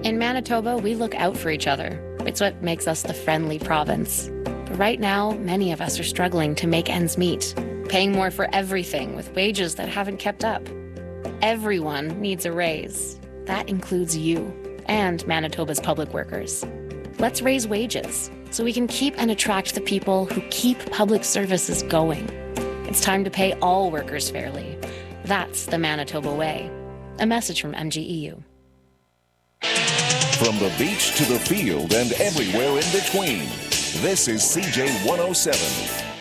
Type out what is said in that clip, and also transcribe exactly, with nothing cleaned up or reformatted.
In Manitoba, we look out for each other. It's what makes us the friendly province. But right now, many of us are struggling to make ends meet, paying more for everything with wages that haven't kept up. Everyone needs a raise. That includes you and Manitoba's public workers. Let's raise wages so we can keep and attract the people who keep public services going. It's time to pay all workers fairly. That's the Manitoba way. A message from M G E U. From the beach to the field and everywhere in between, this is C J one oh seven.